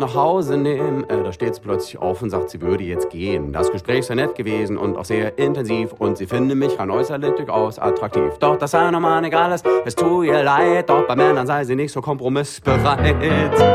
nach Hause nehmen. Da steht sie plötzlich auf und sagt, sie würde jetzt gehen. Das Gespräch sei nett gewesen und auch sehr intensiv und sie finde mich rein äußerlich durchaus attraktiv. Doch das sei normal egal ist, es tut ihr leid, doch bei Männern sei sie nicht so kompromissbereit.